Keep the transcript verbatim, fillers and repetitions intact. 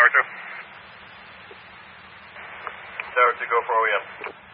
Tower two. Tower two, go for O E M.